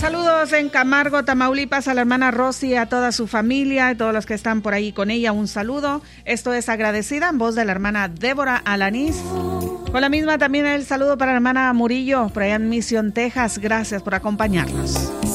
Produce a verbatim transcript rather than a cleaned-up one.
Saludos en Camargo, Tamaulipas, a la hermana Rosy, a toda su familia, a todos los que están por ahí con ella, un saludo. Esto es Agradecida, en voz de la hermana Débora Alanís. Con la misma también el saludo para la hermana Murillo, por allá en Mission, Texas. Gracias por acompañarnos.